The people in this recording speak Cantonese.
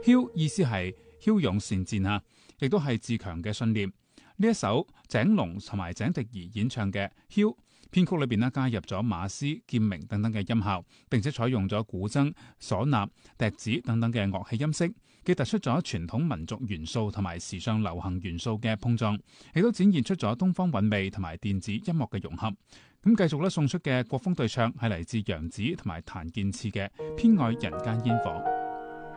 驍意思係驍勇善戰啊，亦都係自強嘅信念。呢一首井龍同埋井迪兒演唱嘅驍，編曲裏邊加入咗馬斯、劍鳴等等嘅音效，並且採用咗古箏、嗩吶、笛子等等嘅樂器音色，既突出咗傳統民族元素同埋時尚流行元素嘅碰撞，亦都展現出咗東方韻味同埋電子音樂嘅融合。咁繼續送出嘅國風對唱係嚟自楊子同埋譚健次嘅《偏愛人間煙火》。